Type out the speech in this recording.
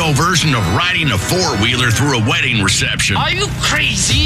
version of riding a four-wheeler through a wedding reception. Are you crazy?